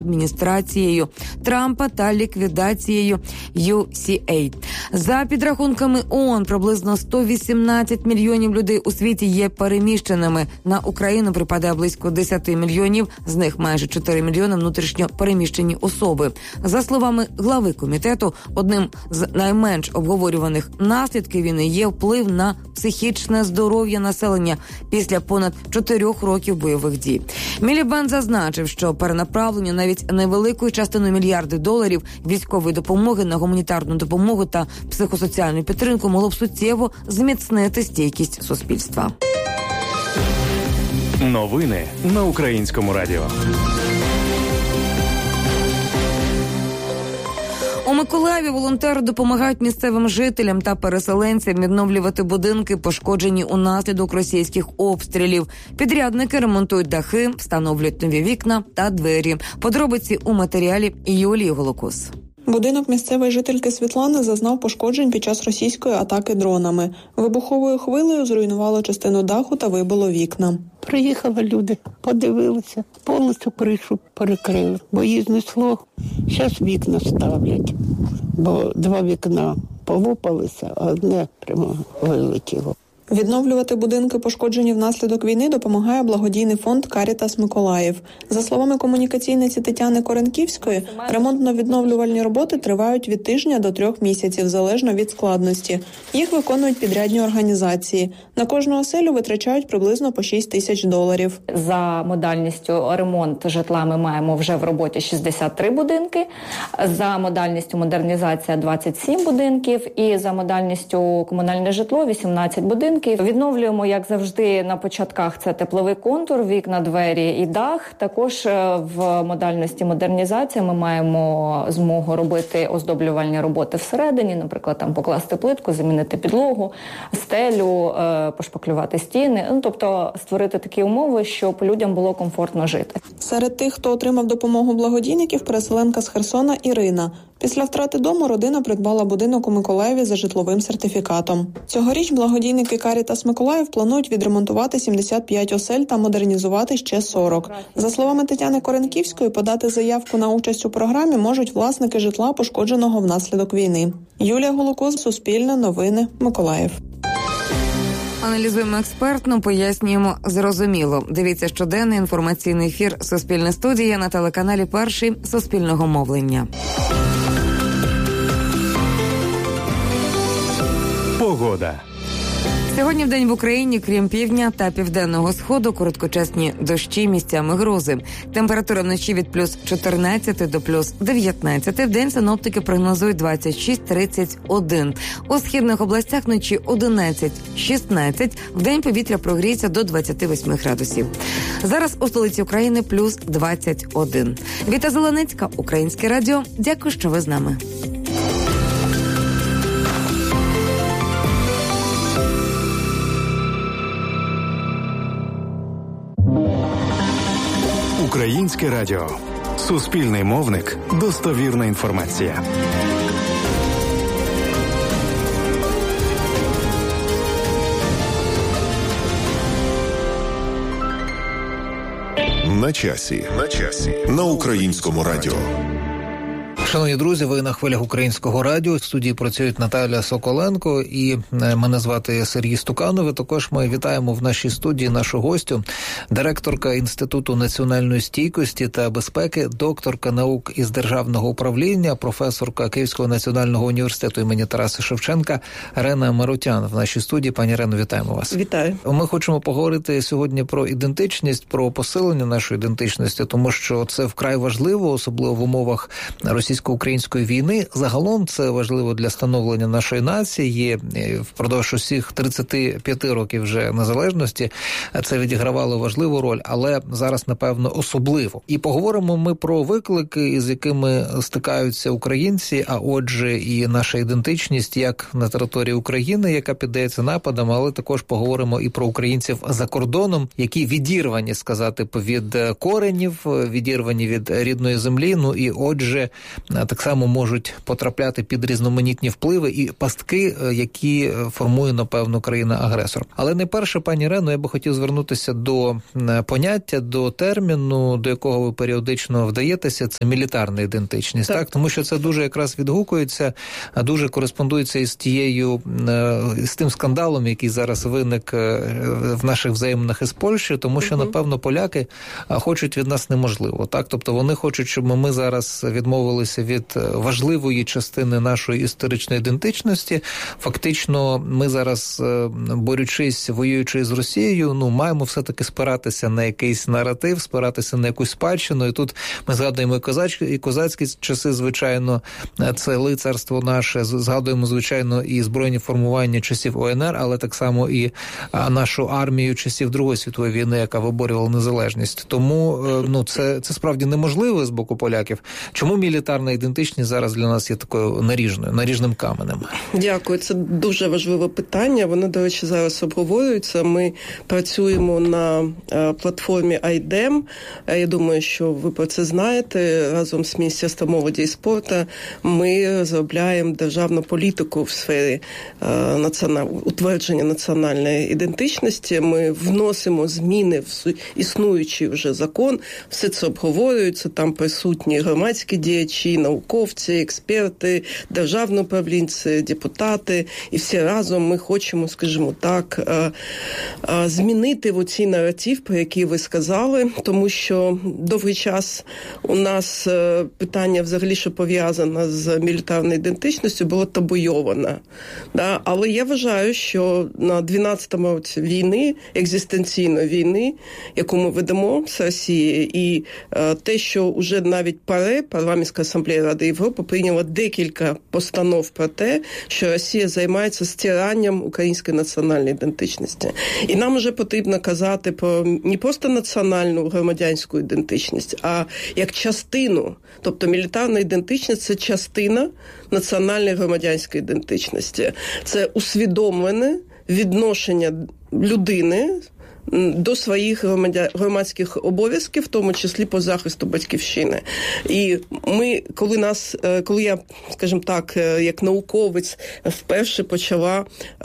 адміністрацією Трампа та ліквідацією USAID. За підрахунками ООН, приблизно 118 мільйонів людей у світі є переміщеними. На Україну припадає близько 10 мільйонів, з них майже 4 мільйони внутрішньо переміщені особи. За словами глави комітету, одним з найменш обговорюваних наслідків війни є вплив на психічне здоров'я населення після понад 4 років бойових дій. Мілібанд зазначив, що перенаправлення навіть невеликою частиною мільярдів доларів військової допомоги на гуманітарну допомогу та психосоціальну підтримку могло б суттєво зміцнити стійкість суспільства. Новини на Українському радіо. У Миколаєві волонтери допомагають місцевим жителям та переселенцям відновлювати будинки, пошкоджені унаслідок російських обстрілів. Підрядники ремонтують дахи, встановлюють нові вікна та двері. Подробиці у матеріалі Юлії Голокос. Будинок місцевої жительки Світлани зазнав пошкоджень під час російської атаки дронами. Вибуховою хвилею зруйнувало частину даху та вибило вікна. Приїхали люди, подивилися, повністю кришу перекрили, бо її знесло. Зараз вікна ставлять, бо 2 вікна полопалися, а одне прямо вилетіло. Відновлювати будинки, пошкоджені внаслідок війни, допомагає благодійний фонд «Карітас Миколаїв». За словами комунікаційниці Тетяни Коренківської, ремонтно-відновлювальні роботи тривають від тижня до 3 місяців, залежно від складності. Їх виконують підрядні організації. На кожну оселю витрачають приблизно по $6,000. За модальністю ремонт житла ми маємо вже в роботі 63 будинки, за модальністю модернізація 27 будинків і за модальністю комунальне житло 18 будинків. Відновлюємо, як завжди, на початках це тепловий контур, вікна, двері і дах. Також в модальності модернізація ми маємо змогу робити оздоблювальні роботи всередині, наприклад, там покласти плитку, замінити підлогу, стелю, пошпаклювати стіни, тобто створити такі умови, щоб людям було комфортно жити. Серед тих, хто отримав допомогу благодійників, переселенка з Херсона Ірина. Після втрати дому родина придбала будинок у Миколаєві за житловим сертифікатом. Цьогоріч благодійники «Карітас Миколаїв» планують відремонтувати 75 осель та модернізувати ще 40. За словами Тетяни Коренківської, подати заявку на участь у програмі можуть власники житла, пошкодженого внаслідок війни. Юлія Голокос, Суспільне новини, Миколаїв. Аналізуємо експертно, пояснюємо зрозуміло. Дивіться щоденний інформаційний ефір «Суспільне студія» на телеканалі «Перший» Суспільного мовлення. Погода. Сьогодні вдень в Україні, крім півдня та південного сходу, короткочасні дощі, місцями грози. Температура вночі від плюс 14 до плюс 19. Вдень синоптики прогнозують 26-31. У східних областях вночі 11-16. Вдень повітря прогріється до 28 градусів. Зараз у столиці України плюс 21. Віта Зеленецька, Українське радіо. Дякую, що ви з нами. Українське радіо. Суспільний мовник. Достовірна інформація. На часі. На Українському радіо. Шановні друзі, ви на хвилях Українського радіо. В студії працюють Наталя Соколенко і мене звати Сергій Стуканов. Також ми вітаємо в нашій студії нашу гостю, директорка Інституту національної стійкості та безпеки, докторка наук із державного управління, професорка Київського національного університету імені Тараса Шевченка Ірина Марутян. В нашій студії. Пані Ірино, вітаємо вас. Вітаю. Ми хочемо поговорити сьогодні про ідентичність, про посилення нашої ідентичності, тому що це вкрай важливо, особливо в умовах російсько-української війни. Загалом це важливо для становлення нашої нації. Впродовж усіх 35 років вже незалежності це відігравало важливу роль, але зараз, напевно, особливо. І поговоримо ми про виклики, з якими стикаються українці, а отже і наша ідентичність як на території України, яка піддається нападам, але також поговоримо і про українців за кордоном, які відірвані, сказати, від коренів, відірвані від рідної землі, ну і отже, так само можуть потрапляти під різноманітні впливи і пастки, які формує, напевно, країна-агресор. Але найперше, пані Ірено, я би хотів звернутися до поняття, до терміну, до якого ви періодично вдаєтеся, це мілітарна ідентичність. Так? Тому що це дуже якраз відгукується, дуже кореспондується із з тим скандалом, який зараз виник в наших взаєминах із Польщею, тому що, напевно, поляки хочуть від нас неможливо. Так? Тобто вони хочуть, щоб ми зараз відмовилися від важливої частини нашої історичної ідентичності. Фактично, ми зараз, борючись, воюючи з Росією, маємо все-таки спиратися на якийсь наратив, спиратися на якусь спадщину. І тут ми згадуємо і козацькі часи, звичайно, це лицарство наше, згадуємо, звичайно, і збройні формування часів УНР, але так само і нашу армію часів Другої світової війни, яка виборювала незалежність. Тому це справді неможливо з боку поляків. Чому мілітарна ідентичність зараз для нас є такою наріжним каменем? Дякую. Це дуже важливе питання. Воно, до речі, зараз обговорюється. Ми працюємо на платформі IDEM. Я думаю, що ви про це знаєте. Разом з Міністерством молоді і спорту ми розробляємо державну політику в сфері утвердження національної ідентичності. Ми вносимо зміни в існуючий вже закон. Все це обговорюється. Там присутні громадські діячі, науковці, експерти, державні управлінці, депутати. І всі разом ми хочемо, скажімо так, змінити оцей наратив, про який ви сказали, тому що довгий час у нас питання взагалі, що пов'язане з мілітарною ідентичністю, було табуйоване. Да? Але я вважаю, що на 12-му році війни, екзистенційної війни, яку ми ведемо з Росією, і те, що вже навіть Парламентська асамблея Ради Європи прийняла декілька постанов про те, що Росія займається стиранням української національної ідентичності. І нам вже потрібно казати про не просто національну громадянську ідентичність, а як частину. Тобто мілітарна ідентичність – це частина національної громадянської ідентичності. Це усвідомлене відношення людини до своїх громадських обов'язків, в тому числі по захисту батьківщини. І ми, коли я, скажімо так, як науковець вперше почала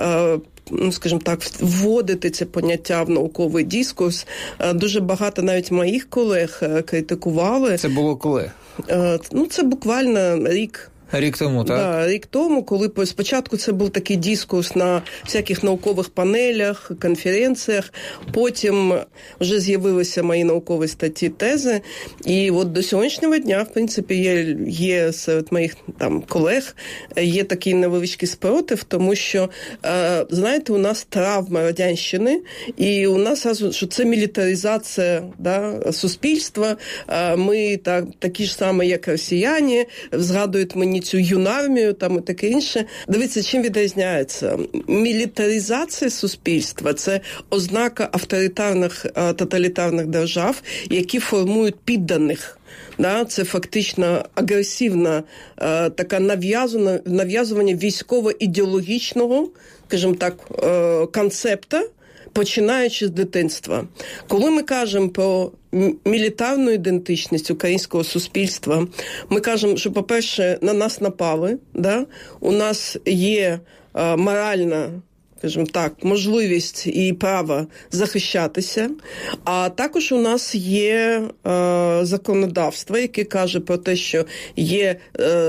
скажімо так, вводити це поняття в науковий дискурс, дуже багато навіть моїх колег критикували. Це було коли? Це буквально рік. Рік тому, так? Да, рік тому, коли спочатку це був такий дискурс на всяких наукових панелях, конференціях, потім вже з'явилися мої наукові статті, тези, і от до сьогоднішнього дня, в принципі, є серед моїх там колег, є такий невеличкий спротив, тому що, знаєте, у нас травма радянщини, і у нас, що це мілітаризація, да, суспільства, ми такі ж самі, як росіяни, згадують мені цю юнармію там і таке інше. Дивіться, чим відрізняється. Мілітаризація суспільства – це ознака авторитарних, тоталітарних держав, які формують підданих. Да, це фактично агресивна така нав'язування військово-ідеологічного, скажімо так, концепта, починаючи з дитинства. Коли ми кажемо про мілітарну ідентичність українського суспільства, ми кажемо, що, по-перше, на нас напали, да? У нас є моральна, скажімо так, можливість і право захищатися, а також у нас є законодавство, яке каже про те, що є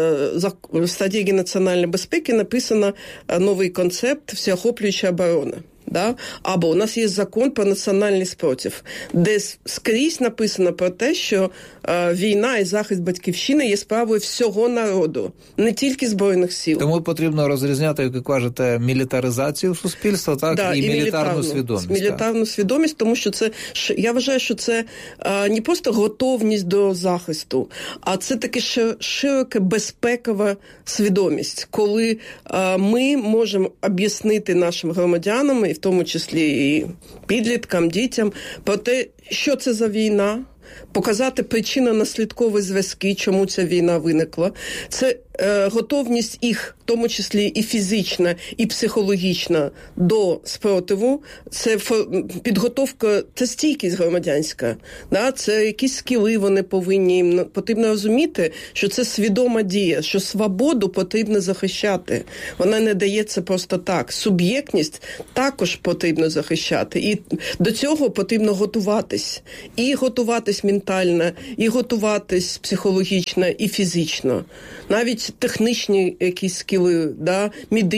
в стратегії національної безпеки написано новий концепт всеохоплюючої оборони. Да? Або у нас є закон про національний спротив, де скрізь написано про те, що війна і захист батьківщини є справою всього народу, не тільки Збройних сил. Тому потрібно розрізняти, як ви кажете, мілітаризацію суспільства, так, да, і мілітарну свідомість. Мілітарну свідомість, тому що це, я вважаю, що це не просто готовність до захисту, а це таке широка безпекова свідомість, коли ми можемо об'яснити нашим громадянам, і в тому числі і підліткам, дітям, про те, що це за війна, показати причинно-наслідкові зв'язки, чому ця війна виникла. Це готовність їх, в тому числі і фізична, і психологічна, до спротиву. Це підготовка, це стійкість громадянська. Да? Це якісь скіли вони повинні. Потрібно розуміти, що це свідома дія, що свободу потрібно захищати. Вона не дається просто так. Суб'єктність також потрібно захищати. І до цього потрібно готуватись. І готуватись ментально, і готуватись психологічно, і фізично. Навіть технічні якісь скіли, да?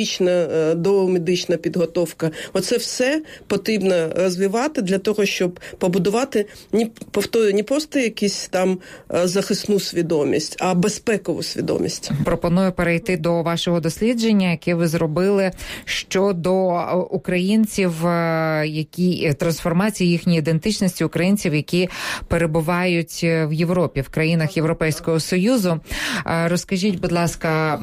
Домедична підготовка. Оце все потрібно розвивати для того, щоб побудувати, не просто якісь там захисну свідомість, а безпекову свідомість. Пропоную перейти до вашого дослідження, яке ви зробили щодо українців, які трансформації їхньої ідентичності українців, які перебувають в Європі, в країнах Європейського Союзу. Розкажіть, будь ласка,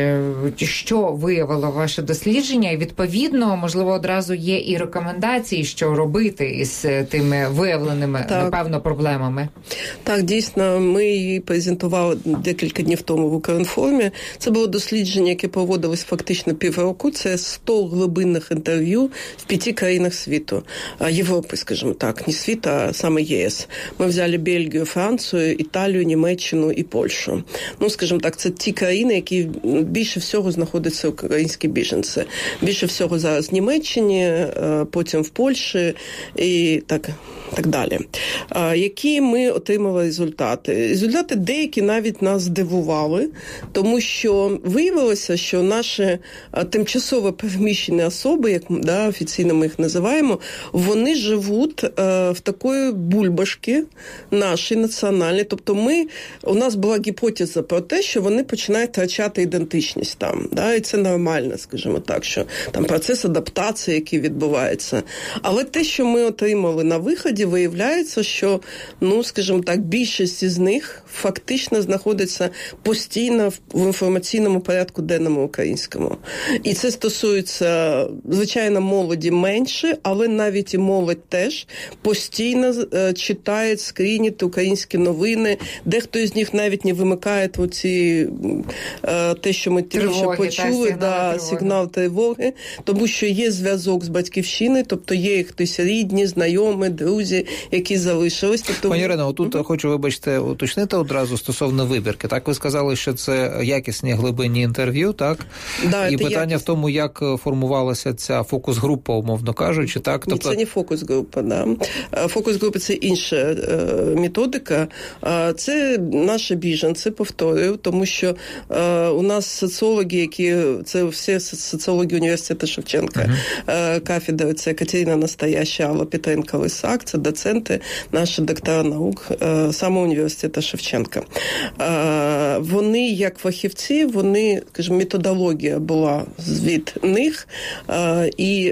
що виявило ваше дослідження? І відповідно, можливо, одразу є і рекомендації, що робити із тими виявленими, напевно, проблемами. Так, дійсно, ми її презентували декілька днів тому в Укрінформі. Це було дослідження, яке проводилось фактично півроку. Це 100 глибинних інтерв'ю в 5 країнах світу. Європи, скажімо так, не світу, а саме ЄС. Ми взяли Бельгію, Францію, Італію, Німеччину і Польщу. Ну, скажімо так, це ті країни, які більше всього знаходяться українські біженці. Більше всього зараз в Німеччині, потім в Польщі і так далі. Які ми отримали результати? Результати деякі навіть нас здивували, тому що виявилося, що наші тимчасово переміщені особи, як офіційно ми їх називаємо, вони живуть в такої бульбашки нашій національній. Тобто у нас була гіпотеза про те, що вони починають втрачати ідентичність там. І це нормально, скажімо так, що там процес адаптації, який відбувається. Але те, що ми отримали на виході, виявляється, що, скажімо так, більшість із них фактично знаходиться постійно в інформаційному порядку денному українському. І це стосується, звичайно, молоді менше, але навіть і молодь теж постійно читає, скрінять українські новини. Дехто із них навіть не вимикає те, що ми тільки що почули, сигнал тривоги, тому що є зв'язок з батьківщиною, тобто є хтось рідні, знайомі, друзі, які залишились. Тобто... Пані Ірино, тут хочу, вибачте, уточнити одразу стосовно вибірки. Так, ви сказали, що це якісні глибинні інтерв'ю, так? Да, і питання в тому, як формувалася ця фокус-група, умовно кажучи, так? Тобто... Це не фокус-група, да. Фокус-група – це інша методика. Це наші біженці, повторюю, тому що у нас соціологи, це всі соціологи університету Шевченка, кафедри, це Катерина Настояща, Алла Петренко-Лисак, це доценти, наші доктора наук, саме університету Шевченка. Вони, як фахівці, скажімо, методологія була від них, і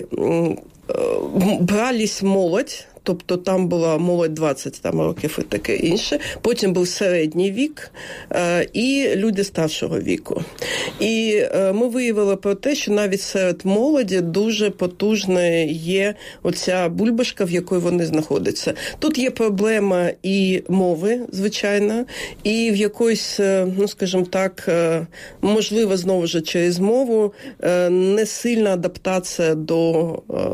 брались молодь, тобто там була молодь 20 років і таке інше. Потім був середній вік і люди старшого віку. І ми виявили про те, що навіть серед молоді дуже потужна є оця бульбашка, в якій вони знаходяться. Тут є проблема і мови, звичайно, і в якоїсь, скажімо так, можливо, знову ж через мову, не сильна адаптація до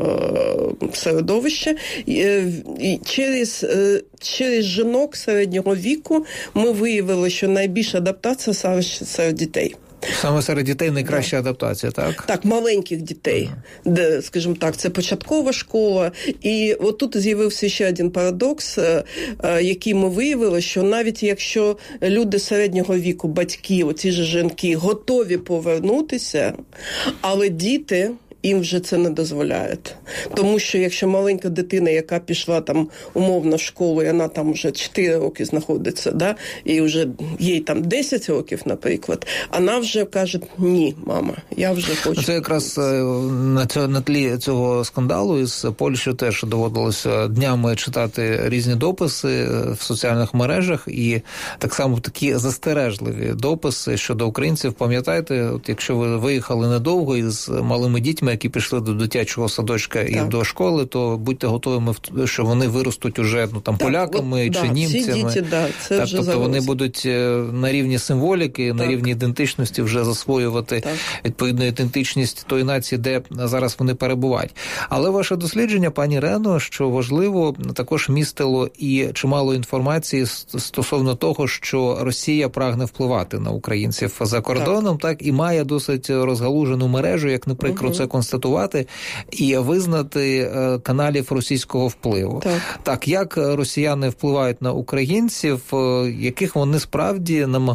середовища. І через жінок середнього віку ми виявили, що найбільша адаптація серед дітей. Саме серед дітей найкраща адаптація, так? Так, маленьких дітей, де, скажімо так, це початкова школа. І от тут з'явився ще один парадокс, який ми виявили, що навіть якщо люди середнього віку, батьки, оці ж жінки, готові повернутися, але діти їм вже це не дозволяють. Тому що якщо маленька дитина, яка пішла там умовно в школу, і вона там вже 4 роки знаходиться, і вже їй там 10 років, наприклад, вона вже каже, ні, мама, я вже хочу. Це якраз на тлі цього скандалу із Польщею теж доводилося днями читати різні дописи в соціальних мережах, і так само такі застережливі дописи щодо українців. Пам'ятаєте, от якщо ви виїхали недовго із малими дітьми, дітьми, які пішли до дитячого садочка і до школи, то будьте готовими, що вони виростуть уже поляками чи німцями. Ці діти, це вже тобто вони будуть на рівні символіки, на рівні ідентичності вже засвоювати відповідну ідентичність тої нації, де зараз вони перебувають. Але ваше дослідження, пані Рено, що важливо, також містило і чимало інформації стосовно того, що Росія прагне впливати на українців за кордоном, так і має досить розгалужену мережу, як не прикро це констатувати, і визнати каналів російського впливу. Так, як росіяни впливають на українців, яких вони справді намагаються